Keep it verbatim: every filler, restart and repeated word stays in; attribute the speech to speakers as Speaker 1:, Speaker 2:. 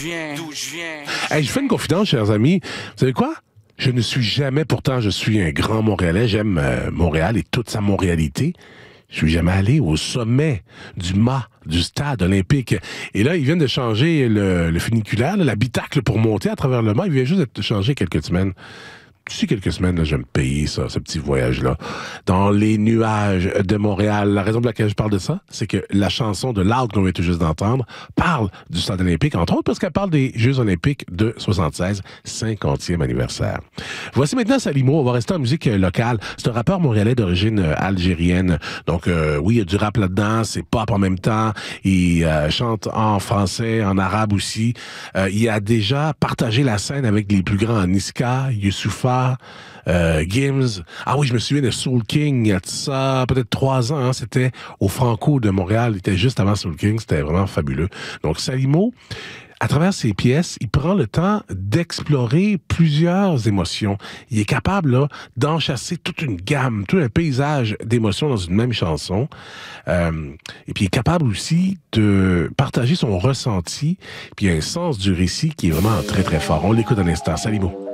Speaker 1: viens, d'où je viens.
Speaker 2: Hey, je fais une confidence, chers amis. Vous savez quoi? Je ne suis jamais, pourtant je suis un grand Montréalais, j'aime euh, Montréal et toute sa montréalité. Je suis jamais allé au sommet du mât du stade olympique. Et là, ils viennent de changer le, le funiculaire, là, l'habitacle pour monter à travers le mât. Il vient juste d'être changé quelques semaines. D'ici quelques semaines, là, je vais me payer ça, ce petit voyage-là, dans les nuages de Montréal. La raison pour laquelle je parle de ça, c'est que la chanson de Loud qu'on vient tout juste d'entendre parle du stade olympique, entre autres parce qu'elle parle des Jeux olympiques de soixante-seize, cinquantième anniversaire. Voici maintenant Salimo, on va rester en musique locale. C'est un rappeur montréalais d'origine algérienne. Donc euh, oui, il y a du rap là-dedans, c'est pop en même temps. Il euh, chante en français, en arabe aussi. Euh, il a déjà partagé la scène avec les plus grands, Niska, Youssoupha, Euh, Gims. Ah oui, je me souviens de Soul King, il y a de ça peut-être trois ans, hein, c'était au Franco de Montréal, il était juste avant Soul King, c'était vraiment fabuleux. Donc Salimo, à travers ses pièces, il prend le temps d'explorer plusieurs émotions. Il est capable là, d'enchasser toute une gamme, tout un paysage d'émotions dans une même chanson. Euh, et puis il est capable aussi de partager son ressenti, puis il y a un sens du récit qui est vraiment très très fort. On l'écoute un instant. Salimo.